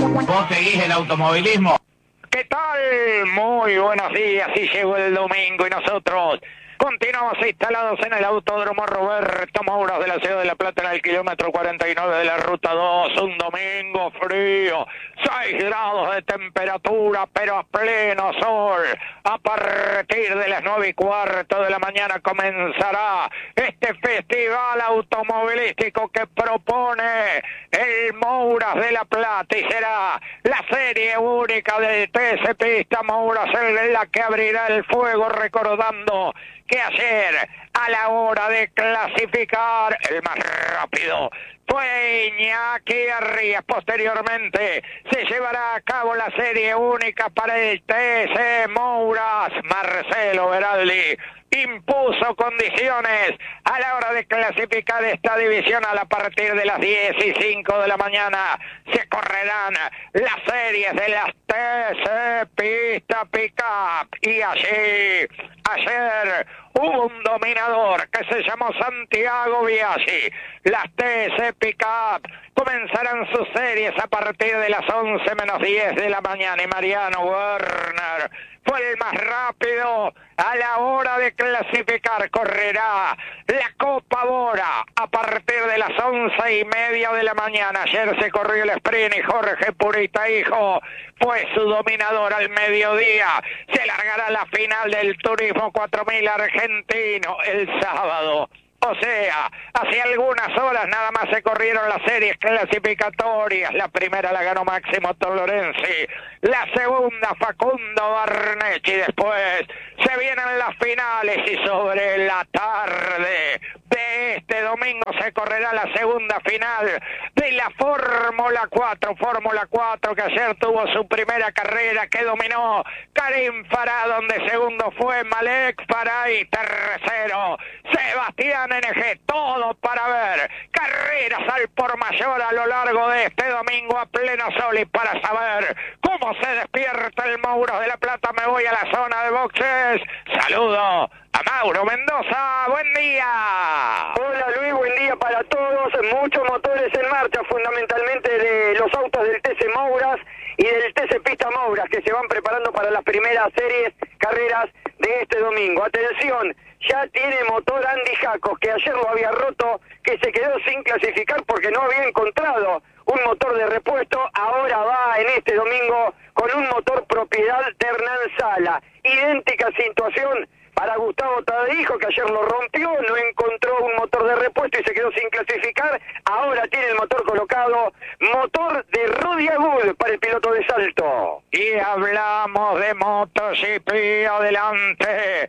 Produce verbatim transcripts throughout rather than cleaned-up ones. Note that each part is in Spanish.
¿Vos seguís el automovilismo? ¿Qué tal? Muy buenos días, y llegó el domingo y nosotros continuamos instalados en el Autódromo Roberto Mouras de la ciudad de La Plata en el kilómetro cuarenta y nueve de la ruta dos. Un domingo frío, seis grados de temperatura, pero a pleno sol. A partir de las nueve y cuarto de la mañana comenzará este festival automovilístico que propone el Mouras de La Plata y será la serie única del T S Pista Mouras en la que abrirá el fuego, recordando que ayer, a la hora de clasificar, el más rápido fue Iñaki Arrías. Posteriormente se llevará a cabo la serie única para el T S Mouras. Marcelo Beraldi impuso condiciones a la hora de clasificar esta división. A partir de las diez y cinco de la mañana se correrán las series de las T C Pista Pickup, y allí ayer hubo un dominador que se llamó Santiago Biaggi. Las T C Pickup comenzarán sus series a partir de las once menos diez de la mañana, y Mariano Werner fue el más rápido a la hora de clasificar. Correrá la Copa Bora a partir de las once y media de la mañana. Ayer se corrió el sprint y Jorge Purita Hijo fue su dominador al mediodía. Se largará la final del Turismo cuatro mil argentino el sábado. O sea, hace algunas horas nada más se corrieron las series clasificatorias. La primera la ganó Máximo Tolorenzi, la segunda Facundo Barnechi. Después se vienen las finales y sobre la tarde de este domingo se correrá la segunda final de la Fórmula cuatro. Fórmula cuatro que ayer tuvo su primera carrera, que dominó Karim Farah, donde segundo fue Malek Farah y tercero Sebastián N G. Todo para ver carreras al por mayor a lo largo de este domingo a pleno sol, y para saber cómo se despierta el Mouras de La Plata me voy a la zona de boxes. Saludo a Mauro Mendoza. Buen día. Hola Luis, buen día para todos. Muchos motores en marcha, fundamentalmente de los autos del T C Mouras y del T C Pista Mouras, que se van preparando para las primeras series, carreras de este domingo. Atención, ya tiene motor Andy Jacos, que ayer lo había roto, que se quedó sin clasificar porque no había encontrado un motor de repuesto. Ahora va en este domingo con un motor propiedad de Hernán Sala. Idéntica situación para Gustavo Tadeijo, que ayer lo rompió, no encontró un motor de repuesto y se quedó sin clasificar. Ahora tiene el motor colocado, motor de Rudy Agud para el piloto de Salto. Y hablamos de MotoGP. Adelante,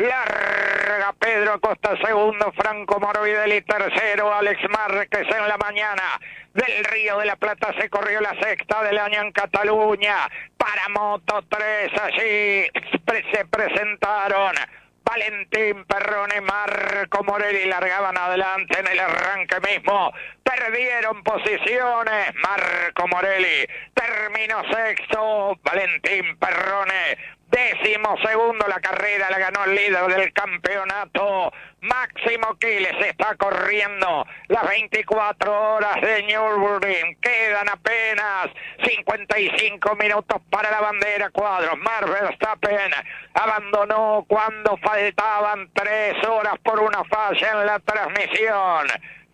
larga Pedro Acosta segundo, Franco Morbidelli tercero, Alex Márquez en la mañana del Río de la Plata. Se corrió la sexta del año en Cataluña. Para Moto tres allí se presentaron Valentín Perrone y Marco Morelli. Largaban adelante en el arranque mismo, perdieron posiciones. Marco Morelli terminó sexto, Valentín Perrone décimo segundo. La carrera la ganó el líder del campeonato, Máximo Quiles. Está corriendo las veinticuatro horas de Nürburgring. Quedan apenas cincuenta y cinco minutos para la bandera cuadros. Max Verstappen abandonó cuando faltaban tres horas por una falla en la transmisión.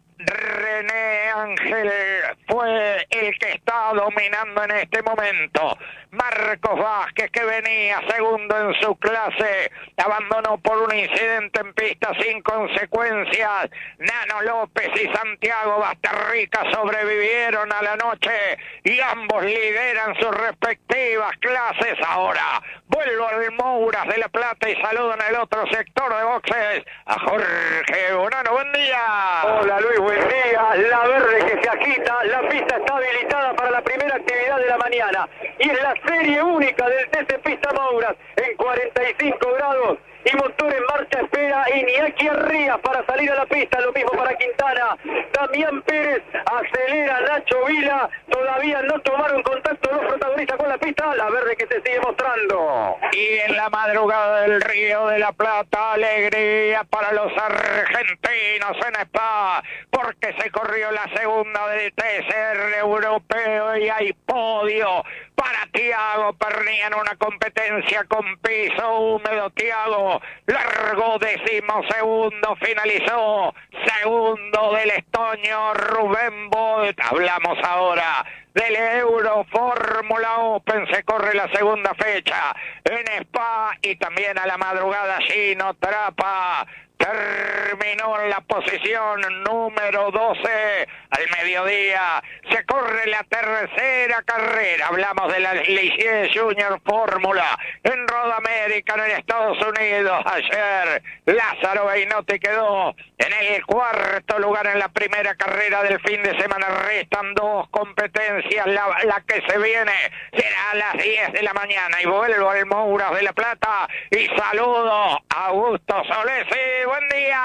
René Ángel fue el que está dominando en este momento. Marcos Vázquez, que venía segundo en su clase, abandonó por un incidente en pista sin consecuencias. Nano López y Santiago Basterrica sobrevivieron a la noche y ambos lideran sus respectivas clases. Ahora vuelvo al Mouras de La Plata y saludo en el otro sector de boxes a Jorge Bonano. Buen día. Hola Luis, buen día. La verde que se agita, la pista está habilitada para la primera actividad de la mañana y es la serie única del T C Pista Mouras en cuarenta y cinco grados. y motor en marcha. Espera Iñaki Arrias para salir a la pista, lo mismo para Quintana. Damián Pérez acelera, Nacho Vila, todavía no tomaron contacto los protagonistas con la pista, la verde que se sigue mostrando. Y en la madrugada del Río de la Plata, alegría para los argentinos en Spa, porque se corrió la segunda del T C R europeo y hay podio para Tiago Pernía en una competencia con piso húmedo. Tiago largó decimosegundo, finalizó segundo del estonio Rubén Bolt. Hablamos ahora del Euro Fórmula Open, se corre la segunda fecha en Spa y también a la madrugada Gino Trapa terminó en la posición número doce. Al mediodía se corre la tercera carrera. Hablamos de la Ligier Junior Fórmula en Road America en Estados Unidos. Ayer Lázaro Beinotti quedó en el cuarto lugar en la primera carrera del fin de semana. Restan dos competencias. La, la que se viene será a las diez de la mañana. Y vuelvo al Mouras de la Plata y saludo a Augusto Solesi. Buen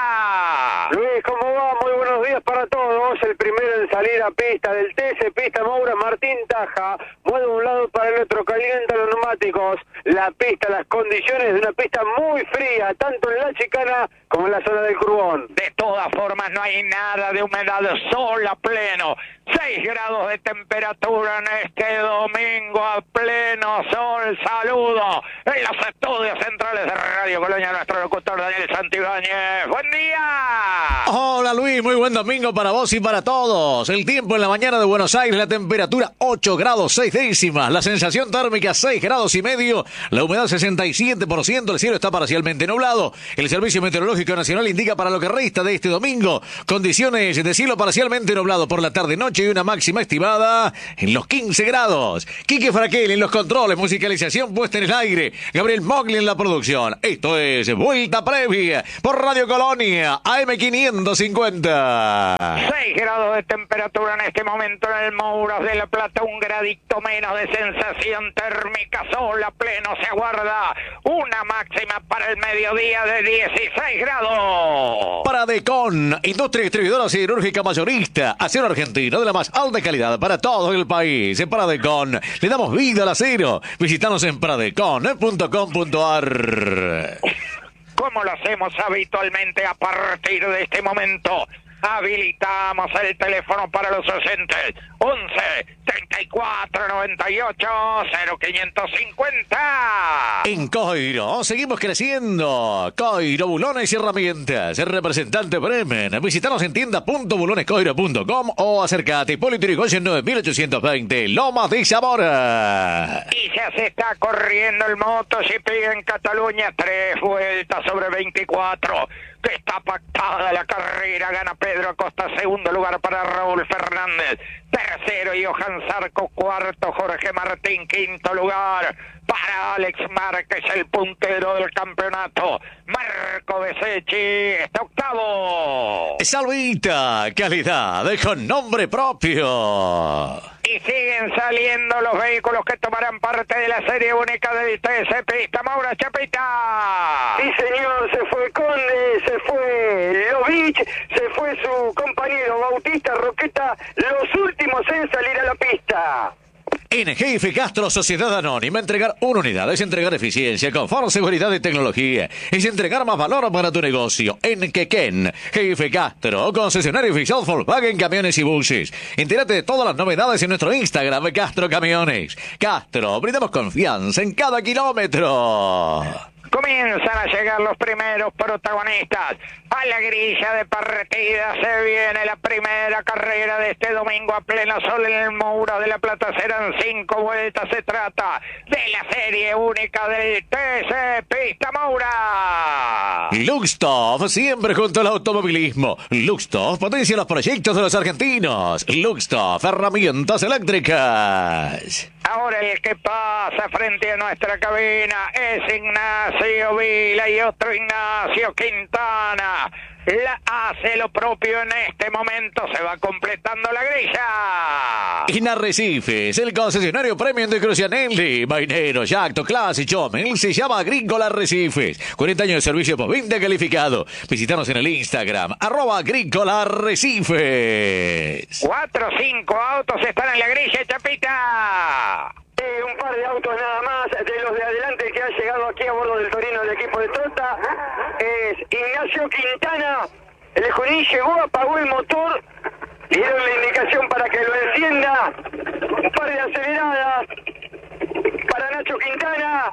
día. Luis, ¿cómo va? Muy buenos días para todos. El primero en salir a pista del T C Pista Moura, Martín Taja. Mueve un lado para el otro, calienta los neumáticos. La pista, las condiciones de una pista muy fría, tanto en la chicana como en la zona del Curbón. De todas formas, no hay nada de humedad, sol a pleno. seis grados de temperatura en este domingo a pleno sol. Saludo en los estudios centrales de Radio Colonia, nuestro locutor Daniel Santibáñez. ¡Buen día! Hola Luis, muy buen domingo para vos y para todos. El tiempo en la mañana de Buenos Aires, la temperatura ocho grados seis décimas, la sensación térmica seis grados y medio, la humedad sesenta y siete por ciento, el cielo está parcialmente nublado. El Servicio Meteorológico Nacional indica para lo que resta de este domingo condiciones de cielo parcialmente nublado por la tarde-noche y una máxima estimada en los quince grados. Quique Fraquel en los controles, musicalización puesta en el aire, Gabriel Mogli en la producción. Esto es Vuelta Previa por Radio Colonia, A M quinientos cincuenta. seis grados de temperatura en este momento en el Mouras de la Plata, un gradito menos de sensación térmica, sol a pleno, se aguarda una máxima para el mediodía de dieciséis grados. Para Decon, industria distribuidora siderúrgica mayorista, acero argentino de la más alta calidad para todo el país. En Paradecon le damos vida al acero. Visítanos en paradecon punto com punto a r. Como lo hacemos habitualmente a partir de este momento, habilitamos el teléfono para los oyentes. once, treinta y cuatro, noventa y ocho, cero quinientos cincuenta. En Coiro seguimos creciendo. Coiro Bulones y Herramientas, el representante Bremen. Visítanos en tienda punto bulones coiro punto com o acércate Hipólito Yrigoyen nueve mil ochocientos veinte, Lomas de Zamora. Y ya se está corriendo el MotoGP en Cataluña, tres vueltas sobre veinticuatro. Que está pactada la carrera, gana Pedro Acosta, segundo lugar para Raúl Fernández, tercero Johan Zarco, cuarto Jorge Martín, quinto lugar para Alex Márquez, el puntero del campeonato. Marco Besecchi está octavo. Salvita, calidad con nombre propio. Y siguen saliendo los vehículos que tomarán parte de la serie única del T C Pista Moura. Chapita. Sí, señor, se fue Conde, se fue Lovich, se fue su compañero Bautista Roqueta, los últimos en salir a la pista. En G F Castro Sociedad Anónima, entregar una unidad es entregar eficiencia, confort, seguridad y tecnología. Es entregar más valor para tu negocio. En Quequén, G F Castro, concesionario oficial Volkswagen Camiones y Buses. Entérate de todas las novedades en nuestro Instagram, Castro Camiones. Castro, brindamos confianza en cada kilómetro. Comienzan a llegar los primeros protagonistas. A la grilla de partida se viene la primera carrera de este domingo a pleno sol en el Moura de la Plata. Serán cinco vueltas. Se trata de la serie única del T C Pista Moura. Luxtov, siempre junto al automovilismo. Luxtov potencia los proyectos de los argentinos. Luxtov, herramientas eléctricas. Ahora el que pasa frente a nuestra cabina es Ignacio Vila y otro Ignacio Quintana. la hace lo propio en este momento. Se va completando la grilla. En Arrecifes, el concesionario premium de Crucianelli, Mainero, Yacto, Class y Chomel se llama Agrícola Arrecifes. cuarenta años de servicio postventa calificado. Visítanos en el Instagram, arroba Agrícola Arrecifes. Cuatro o cinco autos están en la grilla, Chapita. Eh, un par de autos nada más de los de adelante que han llegado aquí a bordo del Torino del equipo de Trota. Es Ignacio Quintana. El Junín llegó, apagó el motor, le dieron la indicación para que lo encienda. Un par de aceleradas para Nacho Quintana.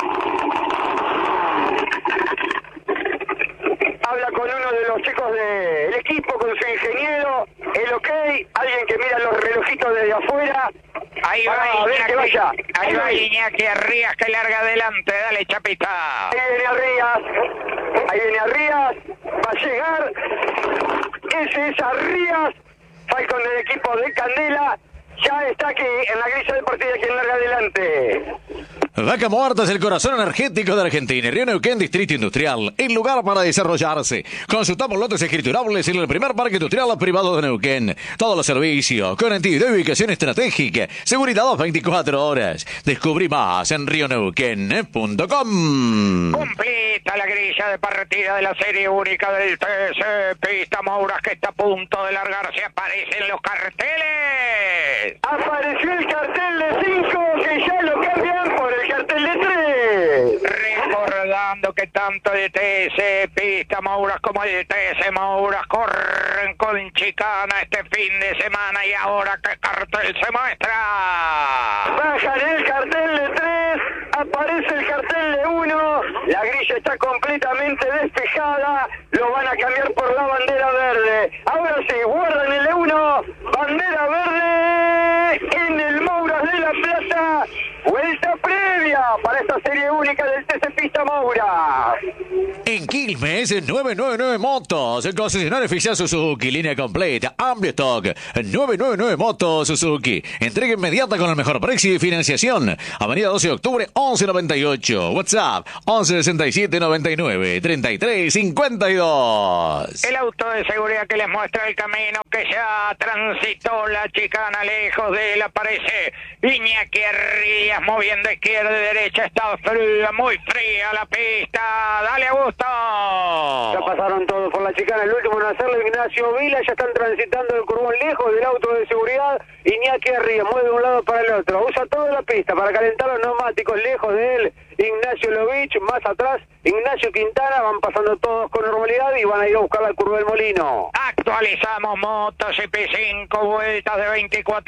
Habla con uno de los chicos del equipo, con su ingeniero. El ok, alguien que mira los relojitos desde afuera. Ahí va a ver que vaya. Iñaki, ahí va Iñaki Arrías que larga adelante. Dale, Chapita. Ahí viene Arrías. Ahí viene Arrías. Va a llegar. Ese es Arrías. Falcon del equipo de Candela. Ya está aquí en la grilla deportiva quien larga adelante. Vaca Muerta es el corazón energético de Argentina. Río Neuquén, Distrito Industrial, el lugar para desarrollarse. Consultamos lotes escriturables en el primer parque industrial privado de Neuquén. Todos los servicios, con entidad de ubicación estratégica, seguridad las veinticuatro horas. Descubrí más en río neuquén punto com. Completa la grilla de partida de la serie única del T C Pista Mouras que está a punto de largarse. Aparecen los carteles. Apareció el cartel de cinco que ya lo cambian por el cartel de tres. Recordando que tanto el T C Pista Mouras como el T C Mouras corren con chicana este fin de semana. Y ahora, ¿qué cartel se muestra? Bajan el cartel de tres, aparece el cartel de uno. La grilla está completamente despejada. Lo van a cambiar por la bandera verde. Ahora sí, guardan el de uno. Bandera verde en el Mouras de La Plata. Vuelta previa para esta serie única del T C Pista Mouras. En Quilmes, nueve nueve nueve Motos, el concesionario oficial Suzuki, línea completa, amplio stock, nueve nueve nueve Motos Suzuki, entrega inmediata con el mejor precio y financiación, avenida doce de octubre, once noventa y ocho, WhatsApp, once sesenta y siete noventa y nueve, treinta y tres cincuenta y dos. El auto de seguridad que les muestra el camino que ya transitó la chicana lejos de él aparece Iñaki Arrías moviendo izquierda y derecha, está fría, muy fría la pista, dale Augusto. Ya pasaron todos por la chicana, el último en hacerlo Ignacio Vila, ya están transitando el curbón lejos del auto de seguridad. Iñaki Arrías mueve de un lado para el otro, usa toda la pista para calentar los neumáticos lejos de él. Ignacio Lovich, más atrás, Ignacio Quintana, van pasando todos con normalidad y van a ir a buscar la curva del Molino. Actualizamos MotoGP cinco vueltas de veinticuatro